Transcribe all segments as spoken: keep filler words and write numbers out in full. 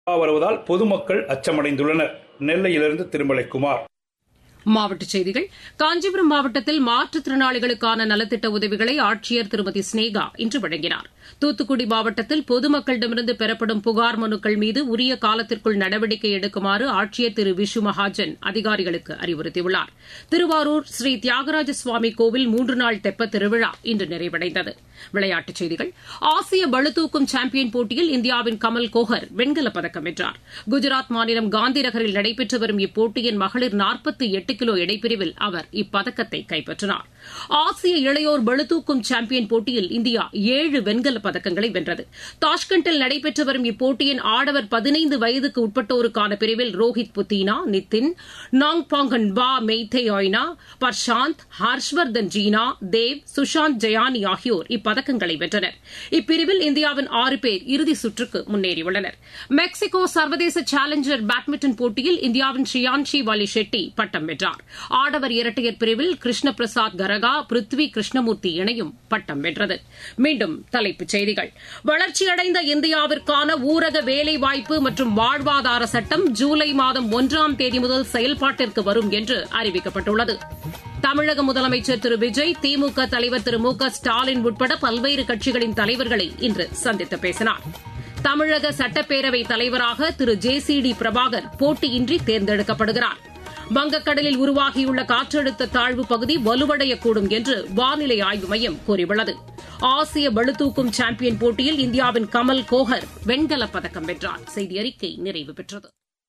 வருவதால் பொதுமக்கள் அச்சமடைந்துள்ளனர். நெல்லையிலிருந்து திருமலைக்குமார். மாவட்டச் செய்திகள். காஞ்சிபுரம் மாவட்டத்தில் மாற்றுத்திறனாளிகளுக்கான நலத்திட்ட உதவிகளை ஆட்சியர் திருமதி ஸ்னேகா இன்று வழங்கினார். தூத்துக்குடி மாவட்டத்தில் பொதுமக்களிடமிருந்து பெறப்படும் புகார் மனுக்கள் மீது உரிய காலத்திற்குள் நடவடிக்கை எடுக்குமாறு ஆட்சியர் திரு விஷு மகாஜன் அதிகாரிகளுக்கு அறிவுறுத்தியுள்ளார். திருவாரூர் ஸ்ரீ தியாகராஜ சுவாமி கோவில் மூன்று நாள் தெப்பத் திருவிழா இன்று நிறைவடைந்தது. விளையாட்டுச் செய்திகள். ஆசிய பளுதூக்கும் சாம்பியன் போட்டியில் இந்தியாவின் கமல் கோஹர் வெண்கலப் பதக்கம் வென்றார். குஜராத் மாநிலம் காந்தி நகரில் நடைபெற்று வரும் இப்போட்டியின் மகளிர் நாற்பத்தி எட்டு கிலோ எடைப்பிரிவில் அவர் இப்பதக்கத்தை கைப்பற்றினார். ஆசிய இளையோர் பளுதூக்கும் சாம்பியன் போட்டியில் இந்தியா ஏழு வெண்கலப் பதக்கங்களை வென்றது. தாஷ்கண்டில் நடைபெற்று வரும் இப்போட்டியின் ஆடவர் பதினைந்து வயதுக்கு உட்பட்டோருக்கான பிரிவில் ரோஹித் புத்தீனா, நிதின் நாங்பாங்கன் பா மெய்தேயாய்னா, பர்ஷாந்த், ஹர்ஷ்வர்தன் ஜீனா, தேவ், சுஷாந்த் ஜயானி ஆகியோர் இப்பதக்கங்களை வென்றனர். இப்பிரிவில் இந்தியாவின் ஆறு பேர் இறுதிச் சுற்றுக்கு முன்னேறியுள்ளனர். மெக்சிகோ சர்வதேச சேலஞ்சர் பேட்மிண்டன் போட்டியில் இந்தியாவின் ஷியான்ஷி வாலி ஷெட்டி பட்டம் வென்றார். ஆடவர் இரட்டையர் பிரிவில் கிருஷ்ண பிரசாத் கரகா, பிருத்வி கிருஷ்ணமூர்த்தி இணையும் பட்டம் வென்றது. மீண்டும் தலைப்புச் செய்திகள். வளர்ச்சியடைந்த இந்தியாவிற்கான ஊரக வேலைவாய்ப்பு மற்றும் வாழ்வாதார சட்டம் ஜூலை மாதம் ஒன்றாம் தேதி முதல் செயல்பாட்டிற்கு வரும் என்று அறிவிக்கப்பட்டுள்ளது. தமிழக முதலமைச்சர் திரு விஜய், திமுக தலைவர் திரு மு க ஸ்டாலின் உட்பட பல்வேறு கட்சிகளின் தலைவர்களை இன்று சந்தித்து பேசினார். தமிழக சட்டப்பேரவைத் தலைவராக திரு ஜே சி டி பிரபாகர் போட்டியின்றி தேர்ந்தெடுக்கப்படுகிறார். வங்கக்கடலில் உருவாகியுள்ள காற்றழுத்த தாழ்வு பகுதி வலுவடையக்கூடும் என்று வானிலை ஆய்வு மையம் கூறியுள்ளது. ஆசிய பளுதூக்கும் சாம்பியன் போட்டியில் இந்தியாவின் கமல் கோஹர் வெண்கலப் பதக்கம் வென்றார். செய்தி அறிக்கை நிறைவு பெற்றது.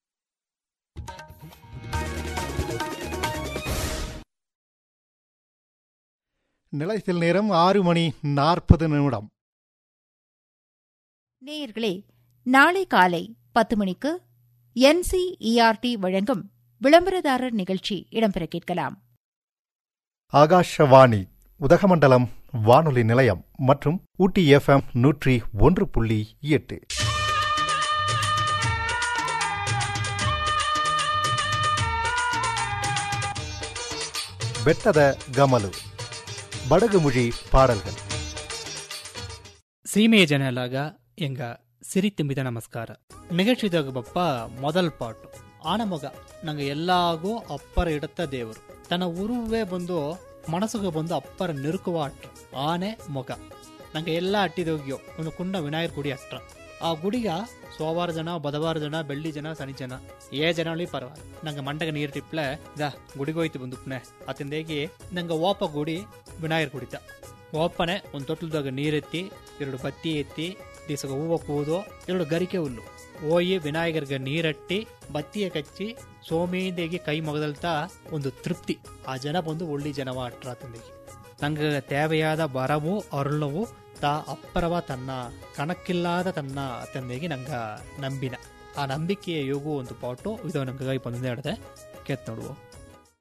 நிலையத்தில் நேரம் ஆறு மணி நாற்பது நிமிடம். நேயர்களே, நாளை காலை பத்து மணிக்கு N C E R D வழங்கும் விளம்பரதாரர் நிகழ்ச்சி இடம்பெற கேட்கலாம். ஆகாஷவாணி உதகமண்டலம் வானொலி நிலையம் மற்றும் ஊட்டி எஃப் எம் நூற்றி ஒன்று புள்ளி எட்டு. ಬೆಟ್ಟದ ಗಮಲು ಬಡಗುಮುಳಿ ಪಾಡಲ್ಗಳು. சீமைய ஜனலாக எங்க சிரித்து மித நமஸ்கார நிகழ்ச்சிದಾಗ ಬಪ್ಪ ಮೊದಲ ಪಾಟು ಆನ ಮಗ ನಂಗೆ ಎಲ್ಲಾಗೂ ಅಪ್ಪರ ಇಡತ್ತ ದೇವರು ತನ್ನ ಉರುವೇ ಬಂದು ಮನಸ್ಸಿಗೆ ಬಂದು ಅಪ್ಪರ ನಿರುಕುವ ಅಟ್ರ ಆನೆ ಮೊಗ ನಂಗೆ ಎಲ್ಲ ಅಟ್ಟಿದೋಗ್ಯೋ ಒಂದು ಕುಂಡ ವಿನಾಯಕರ ಗುಡಿ ಅಟ್ರ ಆ ಗುಡಿಗ ಸೋಮವಾರ ಜನ ಬುಧವಾರ ಜನ ಬೆಳ್ಳಿ ಜನ ಶನಿ ಜನ ಏ ಜನಳಿ ಪರವಾಗಿ ನಂಗೆ ಮಂಡಗ ನೀರು ಟಿಪ್ಲೆ ದಾ ಗುಡಿಗೋಯ್ತು ಬಂದುಪ್ನೆ ಅತಿಂದೇಗಿ ನಂಗೆ ಓಪ ಗುಡಿ ವಿನಾಯಕರ ಗುಡಿತ ಓಪನೆ ಒಂದು ತೊಟ್ಲದಾಗ ನೀರೆತ್ತಿ ಎರಡು ಬತ್ತಿ ಎತ್ತಿ ದಿಸಗ ಹೂವು ಕೂದು ಎರಡು ಗರಿಕೆ ಹುಲ್ಲು ಓಯಿ ವಿನಾಯಕರಿಗೆ ನೀರಟ್ಟಿ ಬತ್ತಿಯ ಕಚ್ಚಿ ಸೋಮೇಂದೇಗಿ ಕೈ ಮೊಗದಲ್ತಾ ಒಂದು ತೃಪ್ತಿ ಆ ಜನ ಬಂದು ಒಳ್ಳಿ ಜನವ ಅಟ್ರ ತಂದೇಗಿ ನಂಗೆ தேவையாத வரவு ಅರುಳವು ತಾ ಅಪ್ಪರವ ತನ್ನ ಕಣಕ್ಕಿಲ್ಲಾದ ತನ್ನ ತಂದೇಗಿ ನಂಗೆ ನಂಬಿನ ಆ ನಂಬಿಕೆಯ ಯೋಗು ಒಂದು ಪಾಟು ಇದು ನಂಗೆ ಕೈ ಬಂದೇ ಹಿಡ್ದೆ ಕೆತ್ ನೋಡುವ